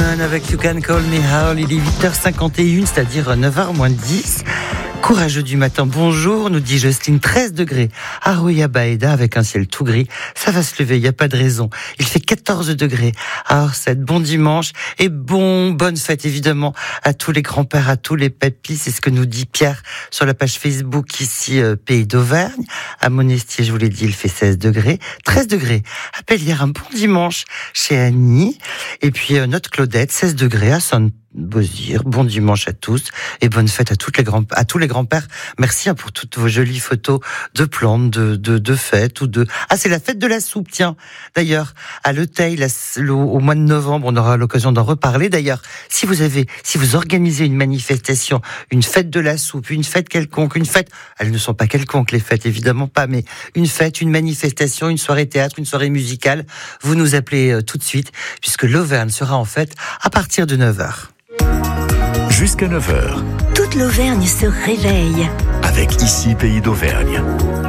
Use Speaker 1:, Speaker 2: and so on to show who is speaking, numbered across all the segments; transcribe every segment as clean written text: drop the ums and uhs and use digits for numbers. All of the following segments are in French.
Speaker 1: Woman avec You Can Call Me Hal. Il est 8h51, c'est-à-dire 9h moins 10. Courageux du matin, bonjour, nous dit Jocelyne, 13 degrés à Roya Baïda avec un ciel tout gris. Ça va se lever, il n'y a pas de raison. Il fait 14 degrés à Orsay. Bon dimanche et bonne fête évidemment à tous les grands-pères, à tous les papis. C'est ce que nous dit Pierre sur la page Facebook ici, Pays d'Auvergne. À Monestier, je vous l'ai dit, il fait 16 degrés. 13 degrés à Pellière, un bon dimanche chez Annie. Et puis notre Claudette, 16 degrés à Sainte-Beauzire. Bon dimanche à tous et bonne fête à tous les grands-pères. Merci pour toutes vos jolies photos de plantes, de fêtes ou de... Ah, c'est la fête de la soupe, tiens. D'ailleurs, à l'Auteuil, au mois de novembre, on aura l'occasion d'en reparler. D'ailleurs, si vous organisez une manifestation, une fête de la soupe, une fête quelconque, elles ne sont pas quelconques les fêtes, évidemment pas, mais une fête, une manifestation, une soirée théâtre, une soirée musicale, vous nous appelez tout de suite, puisque l'Auvergne sera en fête à partir de 9h.
Speaker 2: Jusqu'à 9h.
Speaker 3: Toute l'Auvergne se réveille.
Speaker 2: Avec Ici Pays d'Auvergne.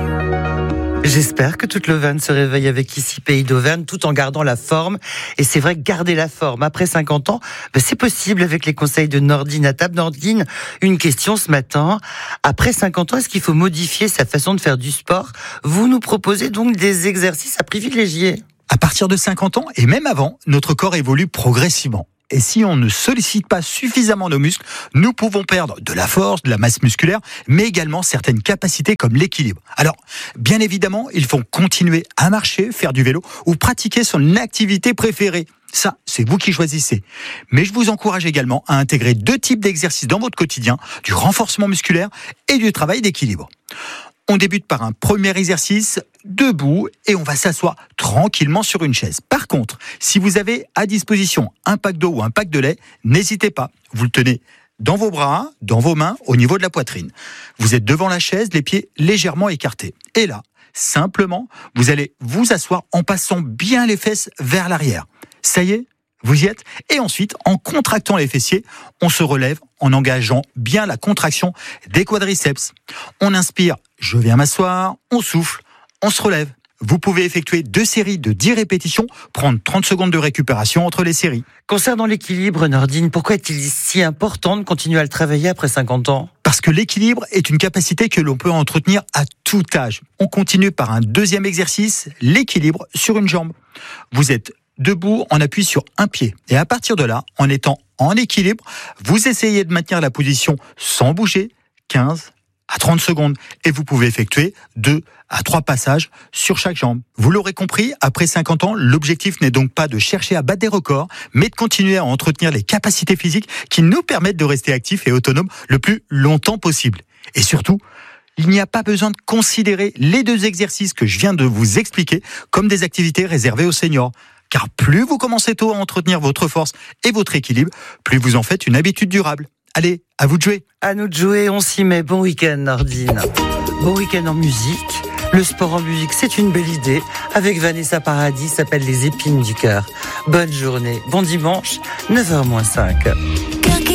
Speaker 1: J'espère que toute l'Auvergne se réveille avec Ici Pays d'Auvergne tout en gardant la forme. Et c'est vrai, garder la forme après 50 ans, c'est possible avec les conseils de Nordine à table. Nordine, une question ce matin. Après 50 ans, est-ce qu'il faut modifier sa façon de faire du sport ? Vous nous proposez donc des exercices à privilégier.
Speaker 4: À partir de 50 ans, et même avant, notre corps évolue progressivement. Et si on ne sollicite pas suffisamment nos muscles, nous pouvons perdre de la force, de la masse musculaire, mais également certaines capacités comme l'équilibre. Alors, bien évidemment, il faut continuer à marcher, faire du vélo ou pratiquer son activité préférée. Ça, c'est vous qui choisissez. Mais je vous encourage également à intégrer 2 types d'exercices dans votre quotidien, du renforcement musculaire et du travail d'équilibre. On débute par un premier exercice debout et on va s'asseoir tranquillement sur une chaise. Par contre, si vous avez à disposition un pack d'eau ou un pack de lait, n'hésitez pas. Vous le tenez dans vos bras, dans vos mains, au niveau de la poitrine. Vous êtes devant la chaise, les pieds légèrement écartés. Et là, simplement, vous allez vous asseoir en passant bien les fesses vers l'arrière. Ça y est ? Vous y êtes ? Et ensuite, en contractant les fessiers, on se relève en engageant bien la contraction des quadriceps. On inspire, je viens m'asseoir, on souffle, on se relève. Vous pouvez effectuer 2 séries de 10 répétitions, prendre 30 secondes de récupération entre les séries.
Speaker 1: Concernant l'équilibre, Nordine, pourquoi est-il si important de continuer à le travailler après 50 ans ?
Speaker 4: Parce que l'équilibre est une capacité que l'on peut entretenir à tout âge. On continue par un deuxième exercice, l'équilibre sur une jambe. Vous êtes debout, on appuie sur un pied. Et à partir de là, en étant en équilibre, vous essayez de maintenir la position sans bouger, 15 à 30 secondes. Et vous pouvez effectuer 2 à 3 passages sur chaque jambe. Vous l'aurez compris, après 50 ans, l'objectif n'est donc pas de chercher à battre des records, mais de continuer à entretenir les capacités physiques qui nous permettent de rester actifs et autonomes le plus longtemps possible. Et surtout, il n'y a pas besoin de considérer les 2 exercices que je viens de vous expliquer comme des activités réservées aux seniors. Car plus vous commencez tôt à entretenir votre force et votre équilibre, plus vous en faites une habitude durable. Allez, à vous de jouer.
Speaker 1: À nous de jouer, on s'y met. Bon week-end, Nordine. Bon week-end en musique. Le sport en musique, c'est une belle idée. Avec Vanessa Paradis, s'appelle Les Épines du Cœur. Bonne journée, bon dimanche, 9h moins 5.